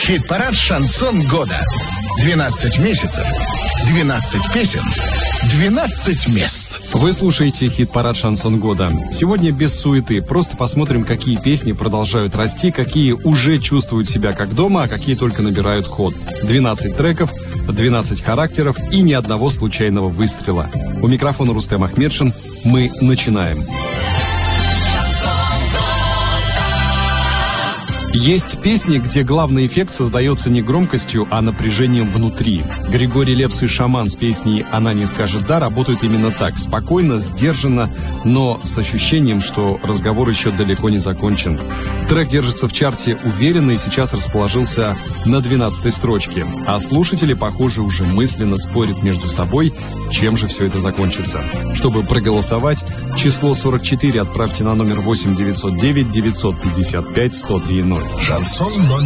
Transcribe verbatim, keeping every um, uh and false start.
Хит-парад «Шансон года». двенадцать месяцев, двенадцать песен, двенадцать мест. Вы слушаете хит-парад «Шансон года». Сегодня без суеты. Просто посмотрим, какие песни продолжают расти, какие уже чувствуют себя как дома, а какие только набирают ход. двенадцать треков, двенадцать характеров и ни одного случайного выстрела. У микрофона Рустем Ахмедшин. Мы начинаем. Есть песни, где главный эффект создается не громкостью, а напряжением внутри. Григорий Лепс и «Шаман» с песней «Она не скажет да» работают именно так. Спокойно, сдержанно, но с ощущением, что разговор еще далеко не закончен. Трек держится в чарте уверенно и сейчас расположился на двенадцатой строчке. А слушатели, похоже, уже мысленно спорят между собой, чем же все это закончится. Чтобы проголосовать, число сорок четыре отправьте на номер восемь девятьсот девять девятьсот пятьдесят пять сто три ноль. Шансон